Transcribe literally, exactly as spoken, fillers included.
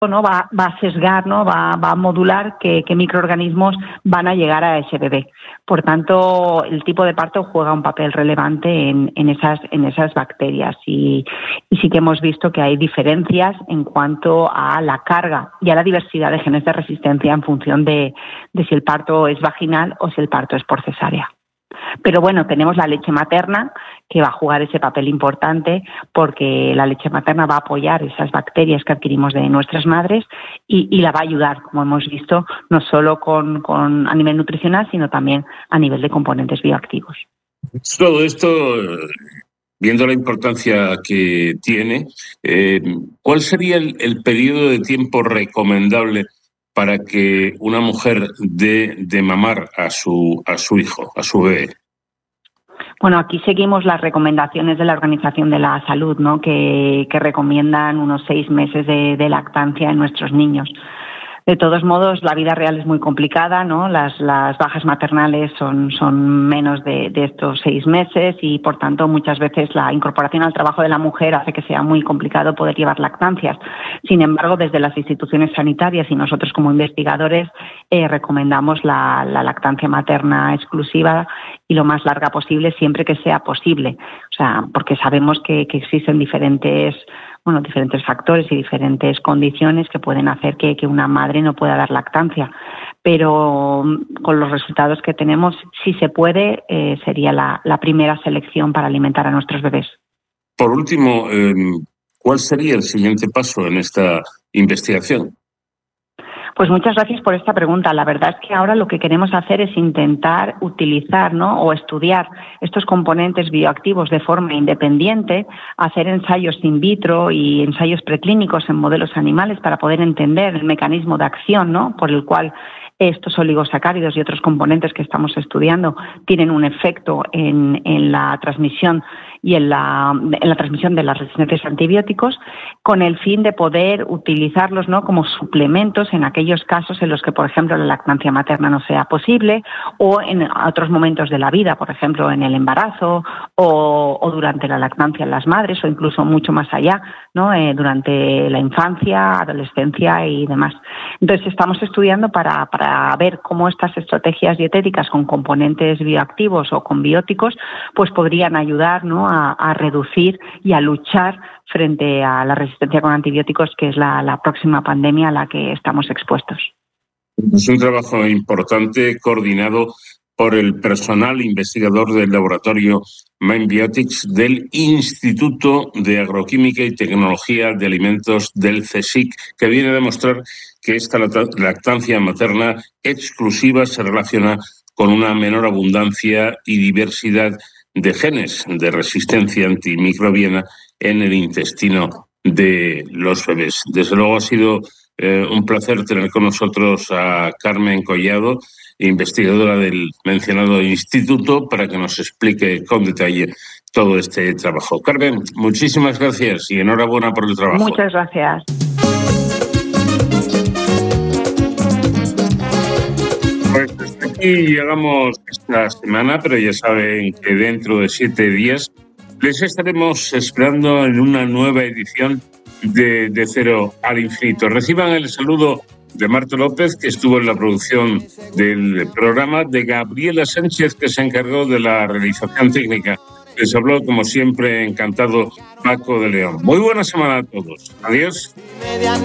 ¿no? va, va a sesgar, ¿no? va, va a modular qué, qué microorganismos van a llegar a ese bebé. Por tanto, el tipo de parto juega un papel relevante en, en, esas, en esas bacterias y, y sí que hemos visto que hay diferencias en cuanto a la carga y a la diversidad de genes de resistencia en función de, de si el parto es vaginal o si el parto es por cesárea. Pero bueno, tenemos la leche materna que va a jugar ese papel importante porque la leche materna va a apoyar esas bacterias que adquirimos de nuestras madres y, y la va a ayudar, como hemos visto, no solo con, con a nivel nutricional, sino también a nivel de componentes bioactivos. Todo esto, viendo la importancia que tiene, eh, ¿cuál sería el, el periodo de tiempo recomendable para que una mujer dé de mamar a su a su hijo, a su bebé? Bueno, aquí seguimos las recomendaciones de la Organización de la Salud, ¿no? que, que recomiendan unos seis meses de, de lactancia en nuestros niños. De todos modos, la vida real es muy complicada, ¿no? Las, las bajas maternales son, son menos de, de estos seis meses y, por tanto, muchas veces la incorporación al trabajo de la mujer hace que sea muy complicado poder llevar lactancias. Sin embargo, desde las instituciones sanitarias y nosotros como investigadores eh, recomendamos la, la lactancia materna exclusiva y lo más larga posible, siempre que sea posible. O sea, porque sabemos que, que existen diferentes... bueno, diferentes factores y diferentes condiciones que pueden hacer que, que una madre no pueda dar lactancia. Pero con los resultados que tenemos, si se puede, eh, sería la, la primera selección para alimentar a nuestros bebés. Por último, eh, ¿cuál sería el siguiente paso en esta investigación? Pues muchas gracias por esta pregunta. La verdad es que ahora lo que queremos hacer es intentar utilizar, ¿no? o estudiar estos componentes bioactivos de forma independiente, hacer ensayos in vitro y ensayos preclínicos en modelos animales para poder entender el mecanismo de acción, ¿no? por el cual estos oligosacáridos y otros componentes que estamos estudiando tienen un efecto en, en la transmisión y en la, en la transmisión de las resistencias a antibióticos, con el fin de poder utilizarlos, ¿no? como suplementos en aquellos casos en los que, por ejemplo, la lactancia materna no sea posible o en otros momentos de la vida, por ejemplo, en el embarazo o, o durante la lactancia en las madres o incluso mucho más allá, ¿no? eh, durante la infancia, adolescencia y demás. Entonces, estamos estudiando para, para ver cómo estas estrategias dietéticas con componentes bioactivos o con bióticos pues podrían ayudar, ¿no? a, a reducir y a luchar frente a la resistencia con antibióticos, que es la, la próxima pandemia a la que estamos expuestos. Es un trabajo importante coordinado por el personal investigador del laboratorio Mindbiotics del Instituto de Agroquímica y Tecnología de Alimentos del CSIC, que viene a demostrar que esta lactancia materna exclusiva se relaciona con una menor abundancia y diversidad de genes de resistencia antimicrobiana en el intestino de los bebés. Desde luego ha sido eh, un placer tener con nosotros a Carmen Collado, investigadora del mencionado instituto, para que nos explique con detalle todo este trabajo. Carmen, muchísimas gracias y enhorabuena por el trabajo. Muchas gracias. Pues hasta aquí llegamos esta semana, pero ya saben que dentro de siete días les estaremos esperando en una nueva edición de, de Cero al Infinito. Reciban el saludo de Marta López, que estuvo en la producción del programa, de Gabriela Sánchez, que se encargó de la realización técnica. Les habló, como siempre, encantado, Paco de León. Muy buena semana a todos. Adiós.